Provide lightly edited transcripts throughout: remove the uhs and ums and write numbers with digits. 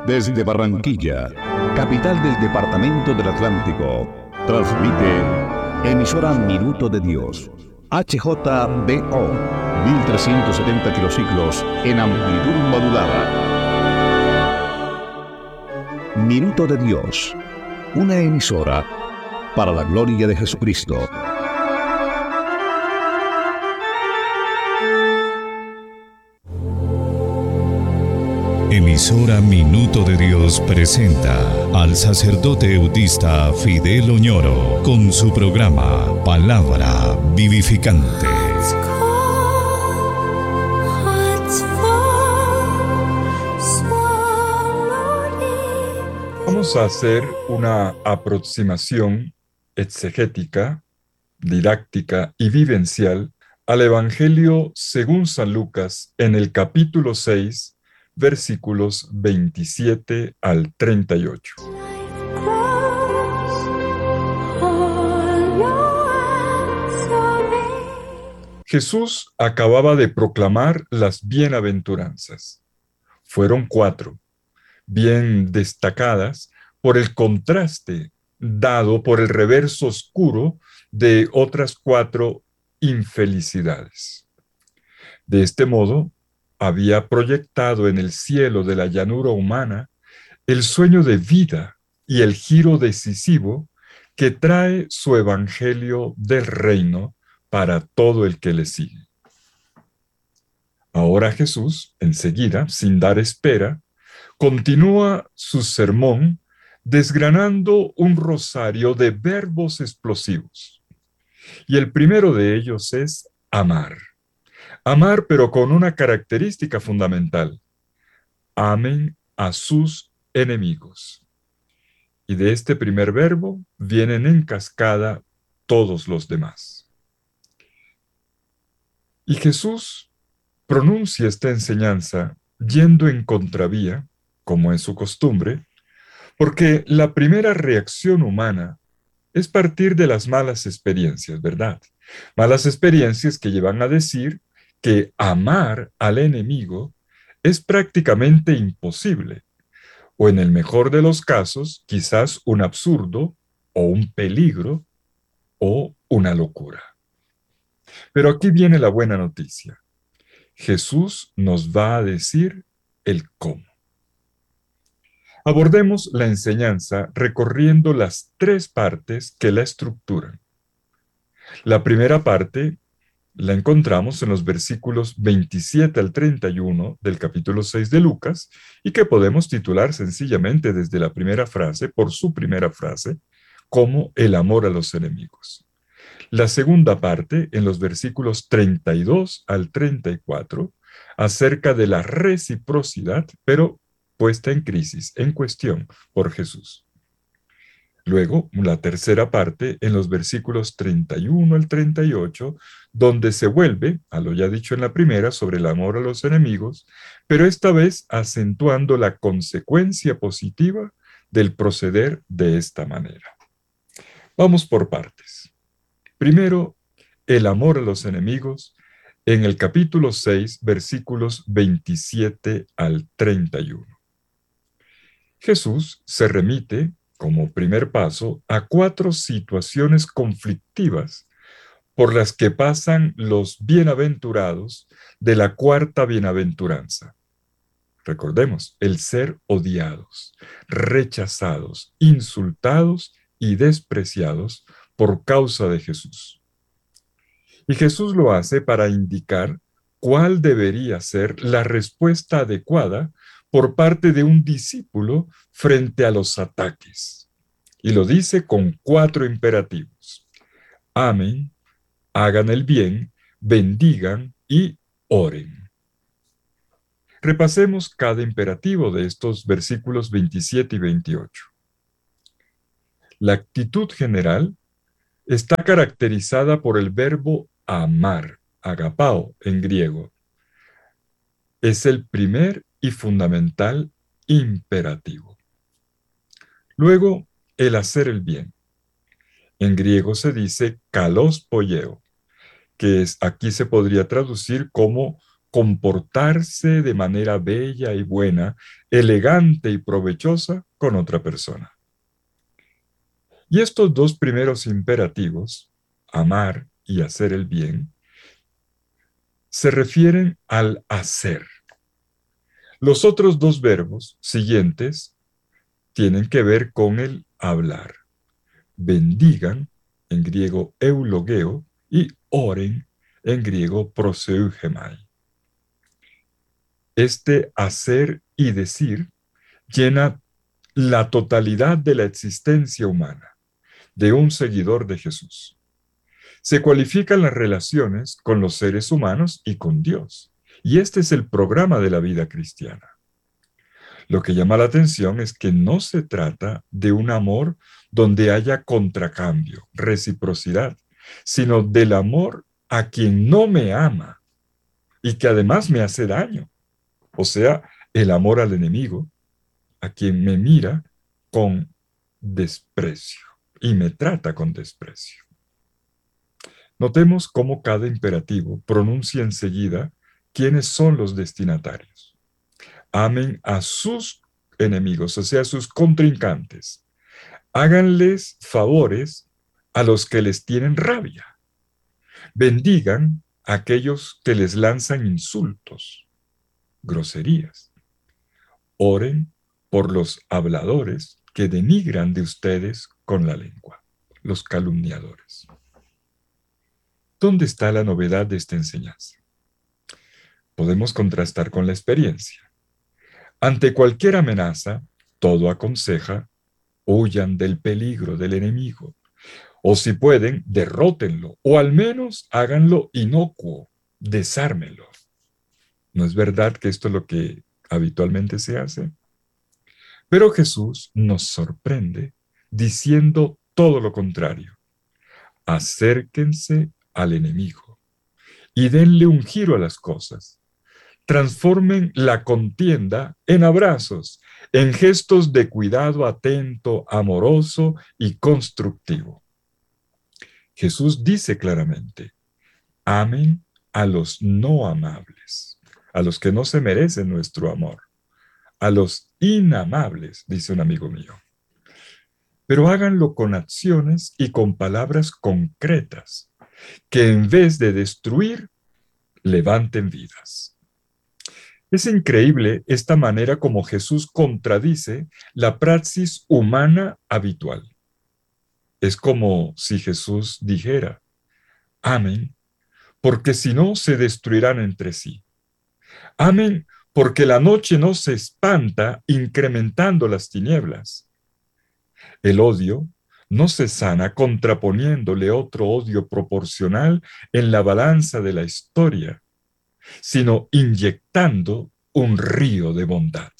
Desde Barranquilla, capital del departamento del Atlántico, transmite emisora Minuto de Dios, HJBO, 1370 kilociclos en amplitud modulada. Minuto de Dios, una emisora para la gloria de Jesucristo. Emisora Minuto de Dios presenta al sacerdote eudista Fidel Oñoro con su programa Palabra Vivificante. Vamos a hacer una aproximación exegética, didáctica y vivencial al Evangelio según San Lucas en el capítulo 6, versículos 27 al 38. Jesús acababa de proclamar las bienaventuranzas. Fueron 4, bien destacadas por el contraste dado por el reverso oscuro de otras 4 infelicidades. De este modo, había proyectado en el cielo de la llanura humana el sueño de vida y el giro decisivo que trae su evangelio del reino para todo el que le sigue. Ahora Jesús, enseguida, sin dar espera, continúa su sermón desgranando un rosario de verbos explosivos. Y el primero de ellos es amar. Amar, pero con una característica fundamental. Amen a sus enemigos. Y de este primer verbo vienen en cascada todos los demás. Y Jesús pronuncia esta enseñanza yendo en contravía, como es su costumbre, porque la primera reacción humana es partir de las malas experiencias, ¿verdad? Malas experiencias que llevan a decir que amar al enemigo es prácticamente imposible, o en el mejor de los casos, quizás un absurdo, o un peligro, o una locura. Pero aquí viene la buena noticia. Jesús nos va a decir el cómo. Abordemos la enseñanza recorriendo las 3 partes que la estructuran. La primera parte la encontramos en los versículos 27 al 31 del capítulo 6 de Lucas y que podemos titular sencillamente desde la primera frase, por su primera frase, como el amor a los enemigos. La segunda parte en los versículos 32 al 34 acerca de la reciprocidad, pero puesta en crisis, en cuestión por Jesús. Luego, la tercera parte en los versículos 31 al 38, donde se vuelve a lo ya dicho en la primera sobre el amor a los enemigos, pero esta vez acentuando la consecuencia positiva del proceder de esta manera. Vamos por partes. Primero, el amor a los enemigos en el capítulo 6, versículos 27 al 31. Jesús se remite como primer paso a 4 situaciones conflictivas por las que pasan los bienaventurados de la 4ª bienaventuranza. Recordemos, el ser odiados, rechazados, insultados y despreciados por causa de Jesús. Y Jesús lo hace para indicar cuál debería ser la respuesta adecuada por parte de un discípulo frente a los ataques. Y lo dice con 4 imperativos. Amen, hagan el bien, bendigan y oren. Repasemos cada imperativo de estos versículos 27 y 28. La actitud general está caracterizada por el verbo amar, agapao en griego. Es el primer y fundamental imperativo. Luego, el hacer el bien. En griego se dice kalos poieo, que aquí se podría traducir como comportarse de manera bella y buena, elegante y provechosa con otra persona. Y estos dos primeros imperativos, amar y hacer el bien, se refieren al hacer. Los otros dos verbos siguientes tienen que ver con el hablar. Bendigan, en griego eulogeo, y oren, en griego proseugemai. Este hacer y decir llena la totalidad de la existencia humana de un seguidor de Jesús. Se cualifican las relaciones con los seres humanos y con Dios. Y este es el programa de la vida cristiana. Lo que llama la atención es que no se trata de un amor donde haya contracambio, reciprocidad, sino del amor a quien no me ama y que además me hace daño. O sea, el amor al enemigo, a quien me mira con desprecio y me trata con desprecio. Notemos cómo cada imperativo pronuncia enseguida quiénes son los destinatarios. Amen a sus enemigos, o sea, a sus contrincantes. Háganles favores a los que les tienen rabia. Bendigan a aquellos que les lanzan insultos, groserías. Oren por los habladores que denigran de ustedes con la lengua, los calumniadores. ¿Dónde está la novedad de esta enseñanza? Podemos contrastar con la experiencia. Ante cualquier amenaza, todo aconseja, huyan del peligro del enemigo. O si pueden, derrótenlo, o al menos háganlo inocuo, desármenlo. ¿No es verdad que esto es lo que habitualmente se hace? Pero Jesús nos sorprende diciendo todo lo contrario. Acérquense al enemigo y denle un giro a las cosas. Transformen la contienda en abrazos, en gestos de cuidado atento, amoroso y constructivo. Jesús dice claramente, amen a los no amables, a los que no se merecen nuestro amor, a los inamables, dice un amigo mío. Pero háganlo con acciones y con palabras concretas, que en vez de destruir, levanten vidas. Es increíble esta manera como Jesús contradice la praxis humana habitual. Es como si Jesús dijera, amen, porque si no se destruirán entre sí. Amen, porque la noche no se espanta incrementando las tinieblas. El odio no se sana contraponiéndole otro odio proporcional en la balanza de la historia, sino inyectando un río de bondad.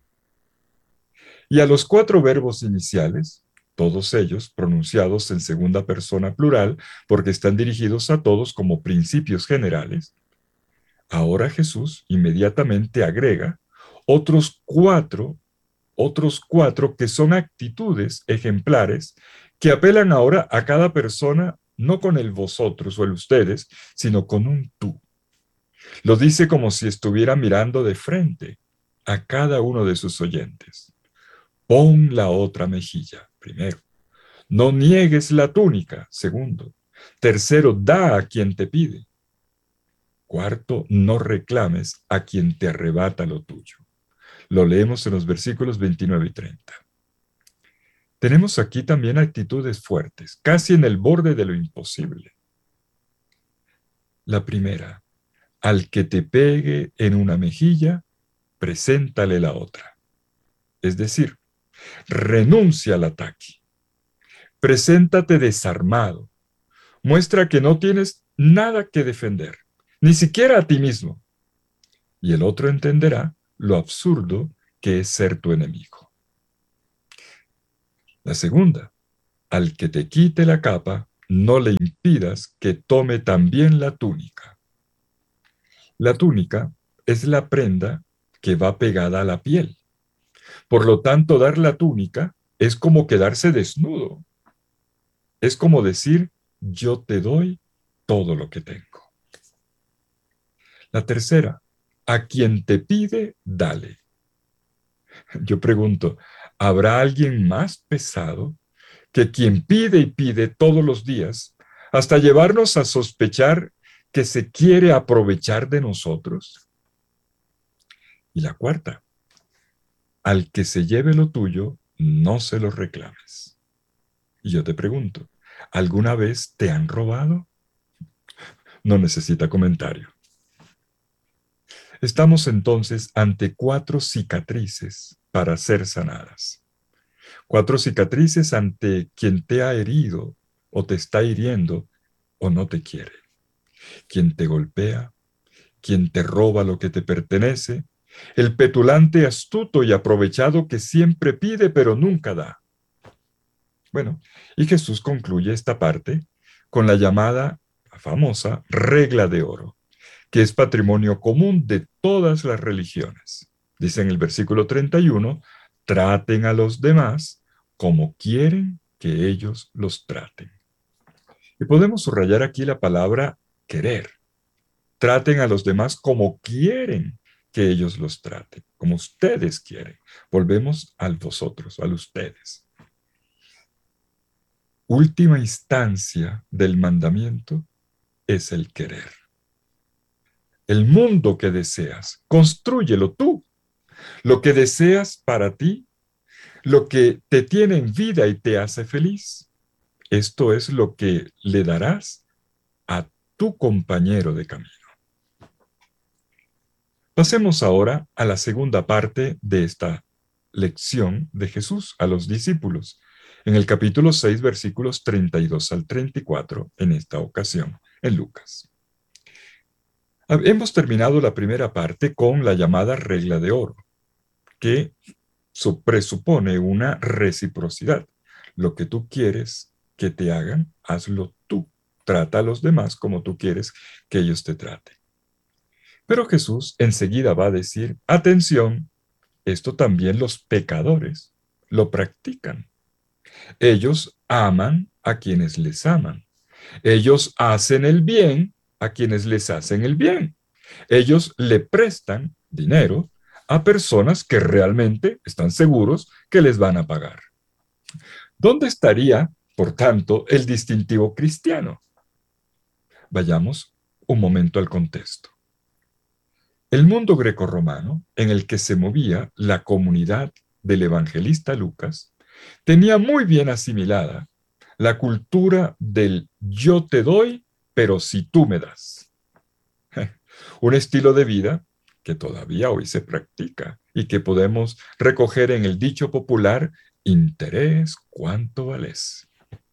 Y a los 4 verbos iniciales, todos ellos pronunciados en segunda persona plural, porque están dirigidos a todos como principios generales, ahora Jesús inmediatamente agrega otros cuatro que son actitudes ejemplares que apelan ahora a cada persona, no con el vosotros o el ustedes, sino con un tú. Lo dice como si estuviera mirando de frente a cada uno de sus oyentes. Pon la otra mejilla, primero. No niegues la túnica, segundo. Tercero, da a quien te pide. Cuarto, no reclames a quien te arrebata lo tuyo. Lo leemos en los versículos 29 y 30. Tenemos aquí también actitudes fuertes, casi en el borde de lo imposible. La primera, al que te pegue en una mejilla, preséntale la otra. Es decir, renuncia al ataque. Preséntate desarmado. Muestra que no tienes nada que defender, ni siquiera a ti mismo. Y el otro entenderá lo absurdo que es ser tu enemigo. La segunda, al que te quite la capa, no le impidas que tome también la túnica. La túnica es la prenda que va pegada a la piel. Por lo tanto, dar la túnica es como quedarse desnudo. Es como decir, yo te doy todo lo que tengo. La tercera, a quien te pide, dale. Yo pregunto, ¿habrá alguien más pesado que quien pide y pide todos los días hasta llevarnos a sospechar que se quiere aprovechar de nosotros? Y la cuarta, al que se lleve lo tuyo, no se lo reclames. Y yo te pregunto, ¿alguna vez te han robado? No necesita comentario. Estamos entonces ante 4 cicatrices para ser sanadas. 4 cicatrices ante quien te ha herido o te está hiriendo o no te quiere. Quien te golpea, quien te roba lo que te pertenece, el petulante astuto y aprovechado que siempre pide pero nunca da. Bueno, y Jesús concluye esta parte con la llamada, famosa, regla de oro, que es patrimonio común de todas las religiones. Dice en el versículo 31, traten a los demás como quieren que ellos los traten. Y podemos subrayar aquí la palabra querer. Traten a los demás como quieren que ellos los traten, como ustedes quieren. Volvemos al vosotros, al ustedes. Última instancia del mandamiento es el querer. El mundo que deseas, constrúyelo tú. Lo que deseas para ti, lo que te tiene en vida y te hace feliz, esto es lo que le darás a tu compañero de camino. Pasemos ahora a la segunda parte de esta lección de Jesús a los discípulos, en el capítulo 6, versículos 32 al 34, en esta ocasión, en Lucas. Hemos terminado la primera parte con la llamada regla de oro, que presupone una reciprocidad. Lo que tú quieres que te hagan, hazlo tú. Trata a los demás como tú quieres que ellos te traten. Pero Jesús enseguida va a decir, atención, esto también los pecadores lo practican. Ellos aman a quienes les aman. Ellos hacen el bien a quienes les hacen el bien. Ellos le prestan dinero a personas que realmente están seguros que les van a pagar. ¿Dónde estaría, por tanto, el distintivo cristiano? Vayamos un momento al contexto. El mundo grecorromano en el que se movía la comunidad del evangelista Lucas tenía muy bien asimilada la cultura del yo te doy, pero si tú me das. Un estilo de vida que todavía hoy se practica y que podemos recoger en el dicho popular, interés cuánto vales.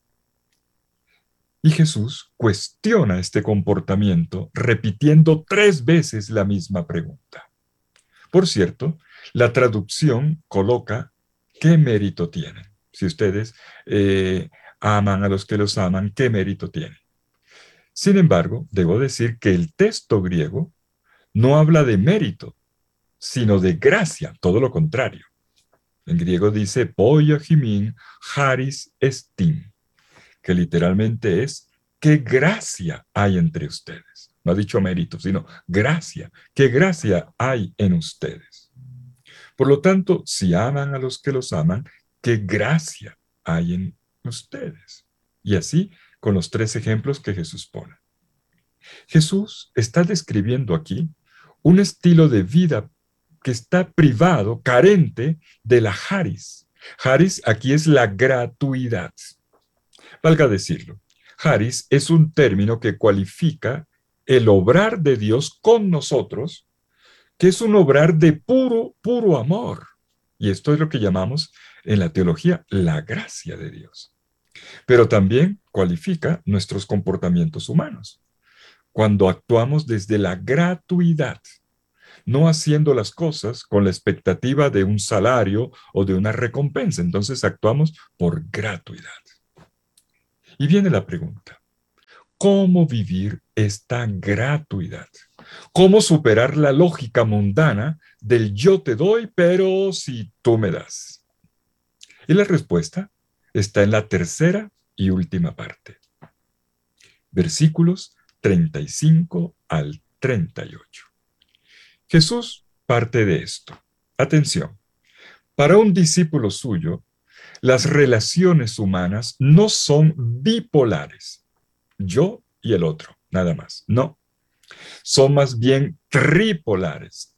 Y Jesús cuestiona este comportamiento repitiendo 3 veces la misma pregunta. Por cierto, la traducción coloca ¿qué mérito tienen? Si ustedes aman a los que los aman, ¿qué mérito tienen? Sin embargo, debo decir que el texto griego no habla de mérito, sino de gracia, todo lo contrario. En griego dice poia himin charis estin, que literalmente es qué gracia hay entre ustedes. No ha dicho mérito, sino gracia. ¿Qué gracia hay en ustedes? Por lo tanto, si aman a los que los aman, ¿qué gracia hay en ustedes? Y así con los 3 ejemplos que Jesús pone. Jesús está describiendo aquí un estilo de vida que está privado, carente de la charis. Charis aquí es la gratuidad. Valga decirlo, charis es un término que cualifica el obrar de Dios con nosotros, que es un obrar de puro amor. Y esto es lo que llamamos en la teología la gracia de Dios. Pero también cualifica nuestros comportamientos humanos, cuando actuamos desde la gratuidad, no haciendo las cosas con la expectativa de un salario o de una recompensa. Entonces actuamos por gratuidad. Y viene la pregunta, ¿cómo vivir esta gratuidad? ¿Cómo superar la lógica mundana del yo te doy, pero si tú me das? Y la respuesta está en la tercera y última parte. Versículos 35 al 38. Jesús parte de esto. Atención, para un discípulo suyo, las relaciones humanas no son bipolares, yo y el otro, nada más. No, son más bien tripolares,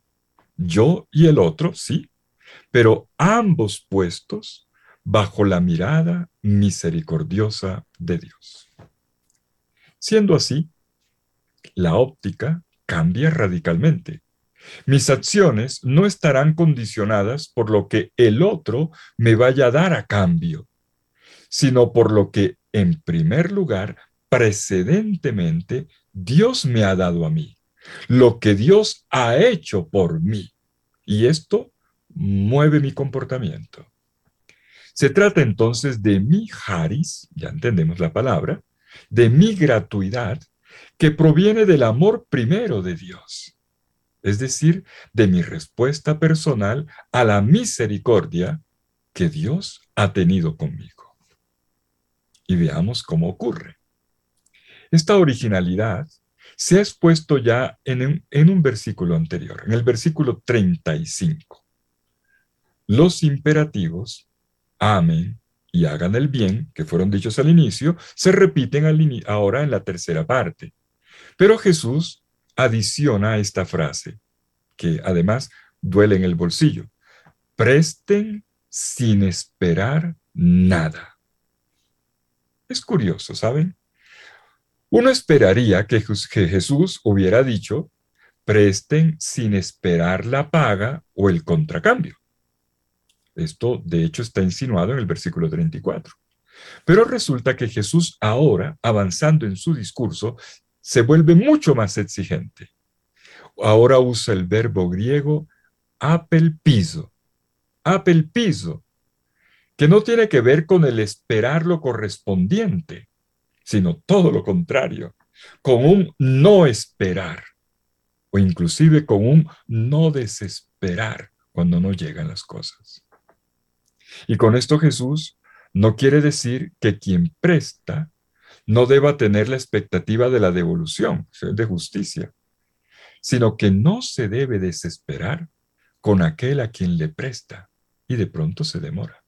yo y el otro, sí, pero ambos puestos bajo la mirada misericordiosa de Dios. Siendo así, la óptica cambia radicalmente. Mis acciones no estarán condicionadas por lo que el otro me vaya a dar a cambio, sino por lo que, en primer lugar, precedentemente, Dios me ha dado a mí, lo que Dios ha hecho por mí. Y esto mueve mi comportamiento. Se trata entonces de mi charis, ya entendemos la palabra, de mi gratuidad, que proviene del amor primero de Dios, es decir, de mi respuesta personal a la misericordia que Dios ha tenido conmigo. Y veamos cómo ocurre. Esta originalidad se ha expuesto ya en un versículo anterior, en el versículo 35. Los imperativos, amen y hagan el bien, que fueron dichos al inicio, se repiten ahora en la tercera parte. Pero Jesús adiciona a esta frase, que además duele en el bolsillo. Presten sin esperar nada. Es curioso, ¿saben? Uno esperaría que Jesús hubiera dicho, presten sin esperar la paga o el contracambio. Esto, de hecho, está insinuado en el versículo 34. Pero resulta que Jesús ahora, avanzando en su discurso, se vuelve mucho más exigente. Ahora usa el verbo griego apelpizo, que no tiene que ver con el esperar lo correspondiente, sino todo lo contrario, con un no esperar, o inclusive con un no desesperar cuando no llegan las cosas. Y con esto Jesús no quiere decir que quien presta no deba tener la expectativa de la devolución, de justicia, sino que no se debe desesperar con aquel a quien le presta y de pronto se demora.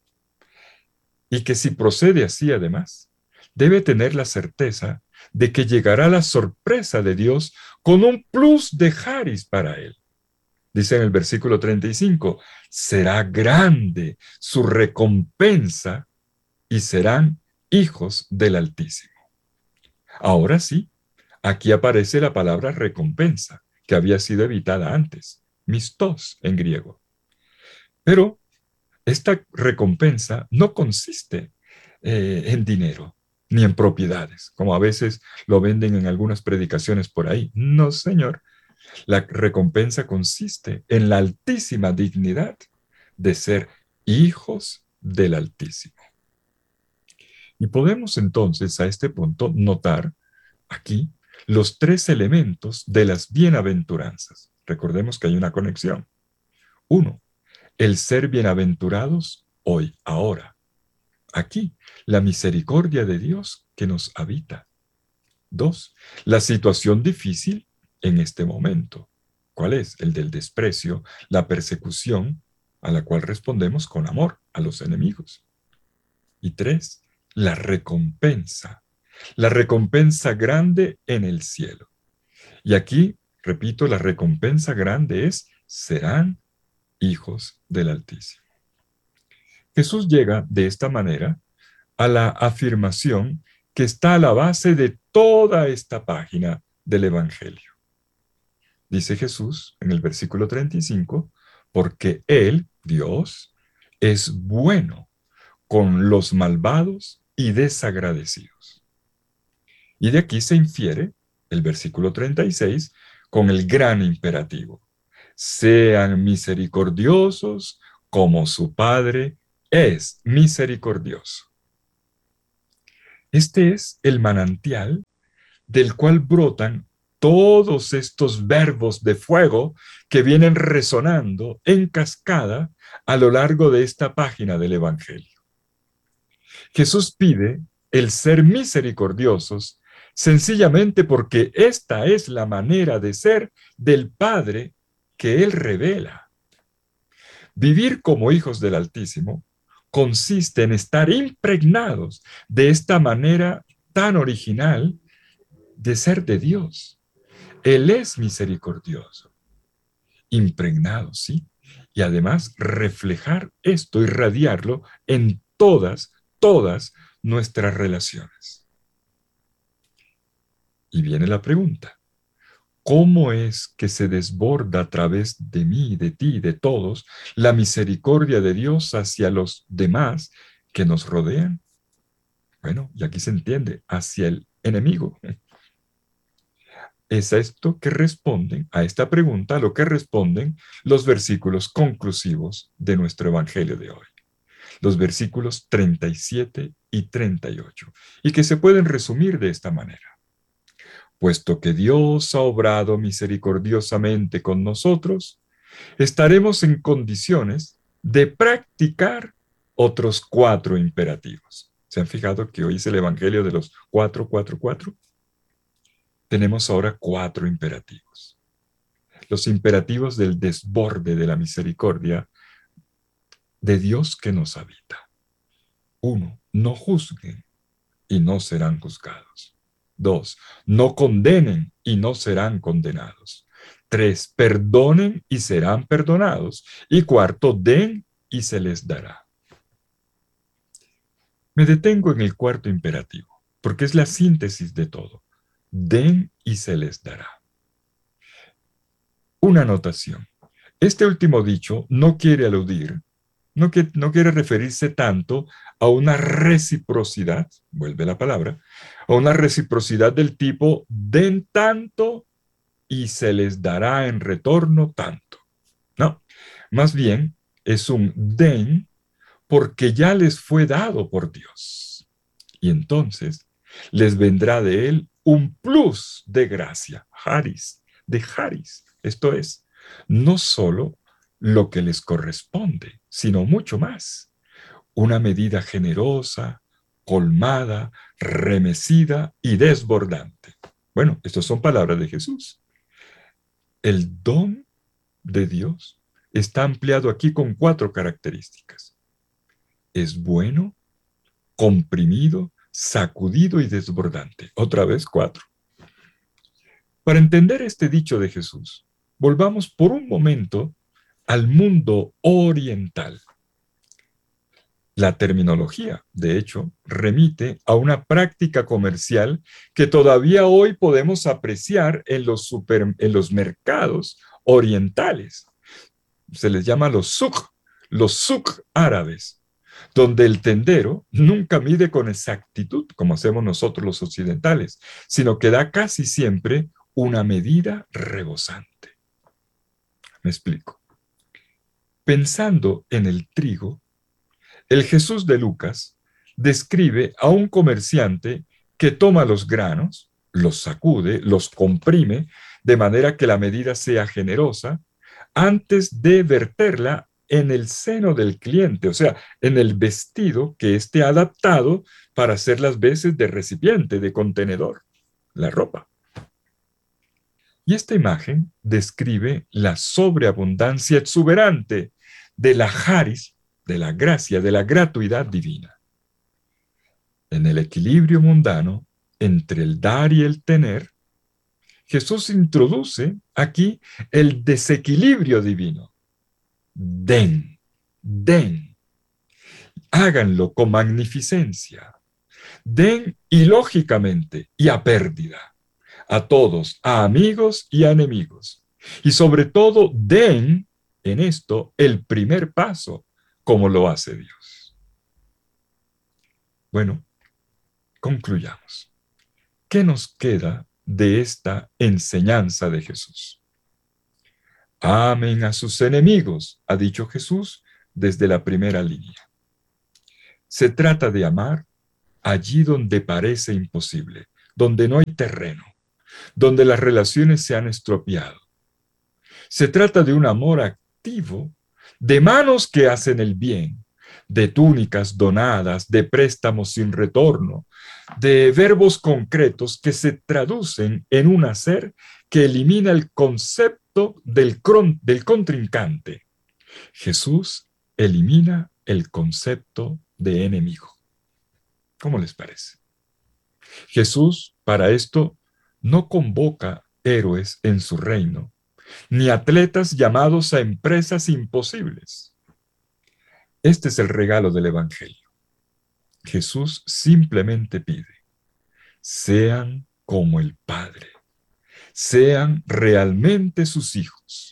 Y que si procede así además, debe tener la certeza de que llegará la sorpresa de Dios con un plus de charis para él. Dice en el versículo 35, será grande su recompensa y serán hijos del Altísimo. Ahora sí, aquí aparece la palabra recompensa, que había sido evitada antes, mistos en griego. Pero esta recompensa no consiste en dinero ni en propiedades, como a veces lo venden en algunas predicaciones por ahí. No, señor. La recompensa consiste en la altísima dignidad de ser hijos del Altísimo. Y podemos entonces a este punto notar aquí los tres elementos de las bienaventuranzas. Recordemos que hay una conexión. 1. El ser bienaventurados hoy, ahora. Aquí, la misericordia de Dios que nos habita. 2. La situación difícil en este momento. ¿Cuál es? El del desprecio, la persecución, a la cual respondemos con amor a los enemigos. Y 3. La recompensa grande en el cielo. Y aquí, repito, la recompensa grande es, serán hijos del Altísimo. Jesús llega de esta manera a la afirmación que está a la base de toda esta página del Evangelio. Dice Jesús en el versículo 35, porque Él, Dios, es bueno con los malvados y desagradecidos. Y de aquí se infiere el versículo 36 con el gran imperativo. Sean misericordiosos como su Padre es misericordioso. Este es el manantial del cual brotan todos estos verbos de fuego que vienen resonando en cascada a lo largo de esta página del Evangelio. Jesús pide el ser misericordiosos sencillamente porque esta es la manera de ser del Padre que Él revela. Vivir como hijos del Altísimo consiste en estar impregnados de esta manera tan original de ser de Dios. Él es misericordioso, impregnado, ¿sí? Y además reflejar esto, irradiarlo en todas nuestras relaciones. Y viene la pregunta: ¿cómo es que se desborda a través de mí, de ti, de todos, la misericordia de Dios hacia los demás que nos rodean? Bueno, y aquí se entiende, hacia el enemigo. Es a esto que responden, a esta pregunta, a lo que responden los versículos conclusivos de nuestro Evangelio de hoy. Los versículos 37 y 38, y que se pueden resumir de esta manera. Puesto que Dios ha obrado misericordiosamente con nosotros, estaremos en condiciones de practicar otros 4 imperativos. ¿Se han fijado que hoy es el Evangelio de los 4? Tenemos ahora 4 imperativos. Los imperativos del desborde de la misericordia de Dios que nos habita. 1. No juzguen y no serán juzgados. 2. No condenen y no serán condenados. 3. Perdonen y serán perdonados. Y 4. Den y se les dará. Me detengo en el 4 imperativo, porque es la síntesis de todo. Den y se les dará. Una anotación. Este último dicho no quiere aludir, no quiere referirse tanto a una reciprocidad, vuelve la palabra, a una reciprocidad del tipo den tanto y se les dará en retorno tanto. No, más bien es un den porque ya les fue dado por Dios. Y entonces les vendrá de él un plus de gracia, charis, de charis. Esto es, no solo lo que les corresponde, sino mucho más. Una medida generosa, colmada, remecida y desbordante. Bueno, estas son palabras de Jesús. El don de Dios está ampliado aquí con 4 características. Es bueno, comprimido, sacudido y desbordante. Otra vez 4. Para entender este dicho de Jesús, volvamos por un momento al mundo oriental. La terminología, de hecho, remite a una práctica comercial que todavía hoy podemos apreciar en los mercados orientales. Se les llama los suk árabes, donde el tendero nunca mide con exactitud, como hacemos nosotros los occidentales, sino que da casi siempre una medida rebosante. Me explico. Pensando en el trigo, el Jesús de Lucas describe a un comerciante que toma los granos, los sacude, los comprime, de manera que la medida sea generosa, antes de verterla en el seno del cliente, o sea, en el vestido que esté adaptado para hacer las veces de recipiente, de contenedor, la ropa. Y esta imagen describe la sobreabundancia exuberante de la charis, de la gracia, de la gratuidad divina. En el equilibrio mundano entre el dar y el tener, Jesús introduce aquí el desequilibrio divino. Den, háganlo con magnificencia. Den ilógicamente y a pérdida, a todos, a amigos y a enemigos. Y sobre todo, den en esto el primer paso, como lo hace Dios. Bueno, concluyamos. ¿Qué nos queda de esta enseñanza de Jesús? Amen a sus enemigos, ha dicho Jesús desde la primera línea. Se trata de amar allí donde parece imposible, donde no hay terreno, donde las relaciones se han estropeado. Se trata de un amor activo, de manos que hacen el bien, de túnicas donadas, de préstamos sin retorno, de verbos concretos que se traducen en un hacer que elimina el concepto del contrincante. Jesús elimina el concepto de enemigo. ¿Cómo les parece? Jesús, para esto, no convoca héroes en su reino, ni atletas llamados a empresas imposibles. Este es el regalo del Evangelio. Jesús simplemente pide: sean como el Padre, sean realmente sus hijos.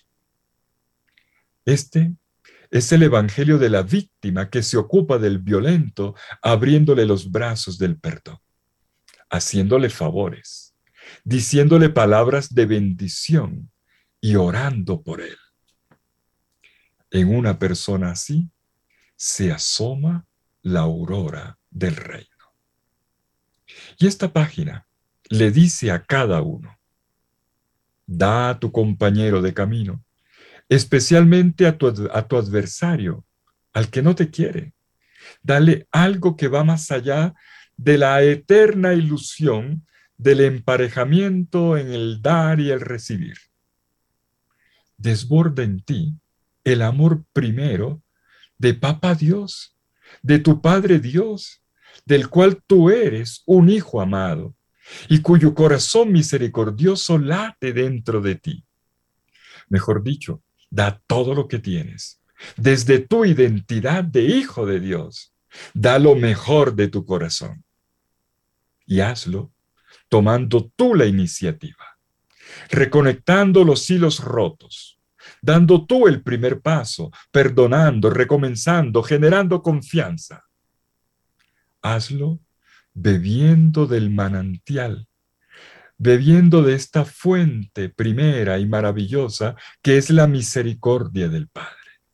Este es el Evangelio de la víctima que se ocupa del violento, abriéndole los brazos del perdón, haciéndole favores, diciéndole palabras de bendición y orando por él. En una persona así se asoma la aurora del reino. Y esta página le dice a cada uno: da a tu compañero de camino, especialmente a tu adversario, al que no te quiere. Dale algo que va más allá de la eterna ilusión del emparejamiento en el dar y el recibir. Desborda en ti el amor primero de Papá Dios, de tu Padre Dios, del cual tú eres un hijo amado y cuyo corazón misericordioso late dentro de ti. Mejor dicho, da todo lo que tienes, desde tu identidad de hijo de Dios. Da lo mejor de tu corazón y hazlo tomando tú la iniciativa, reconectando los hilos rotos, dando tú el primer paso, perdonando, recomenzando, generando confianza. Hazlo bebiendo del manantial, bebiendo de esta fuente primera y maravillosa que es la misericordia del Padre.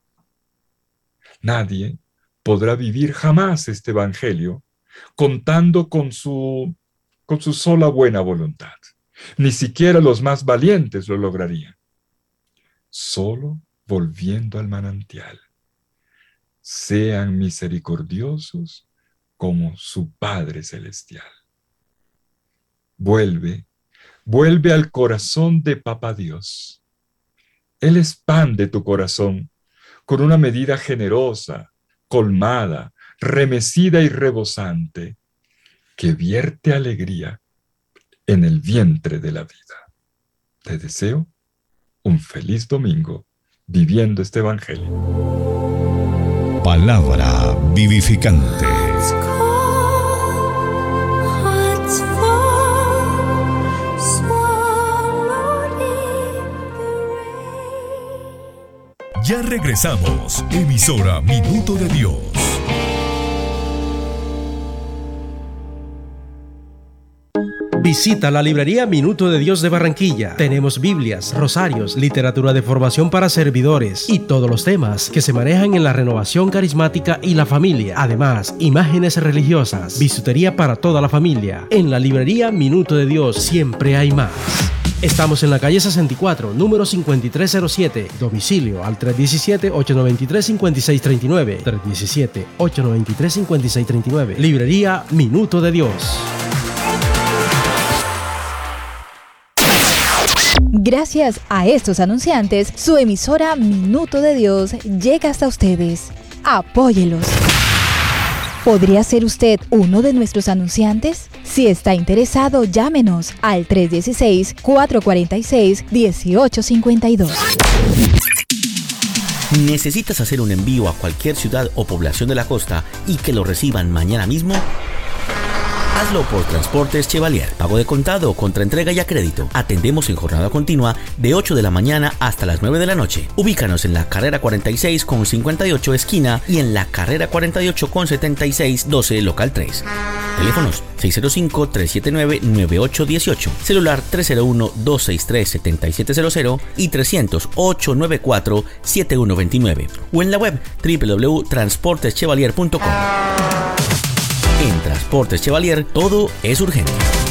Nadie podrá vivir jamás este Evangelio contando con su sola buena voluntad. Ni siquiera los más valientes lo lograrían. Solo volviendo al manantial. Sean misericordiosos como su Padre Celestial. Vuelve al corazón de Papá Dios. Él expande tu corazón con una medida generosa, colmada, remecida y rebosante, que vierte alegría en el vientre de la vida. Te deseo un feliz domingo viviendo este Evangelio. Palabra vivificante. Ya regresamos. Emisora Minuto de Dios. Visita la librería Minuto de Dios de Barranquilla. Tenemos Biblias, rosarios, literatura de formación para servidores y todos los temas que se manejan en la renovación carismática y la familia. Además, imágenes religiosas, bisutería para toda la familia. En la librería Minuto de Dios siempre hay más. Estamos en la calle 64, número 5307. Domicilio al 317-893-5639. 317-893-5639. Librería Minuto de Dios. Gracias a estos anunciantes, su emisora Minuto de Dios llega hasta ustedes. Apóyelos. ¿Podría ser usted uno de nuestros anunciantes? Si está interesado, llámenos al 316-446-1852. ¿Necesitas hacer un envío a cualquier ciudad o población de la costa y que lo reciban mañana mismo? Hazlo por Transportes Chevalier. Pago de contado o contra entrega y a crédito. Atendemos en jornada continua de 8 de la mañana hasta las 9 de la noche. Ubícanos en la carrera 46 con 58 esquina y en la carrera 48 con 76 12 local 3. Teléfonos 605-379-9818. Celular 301-263-7700 y 300-894-7129. O en la web www.transporteschevalier.com. En Transportes Chevalier, todo es urgente.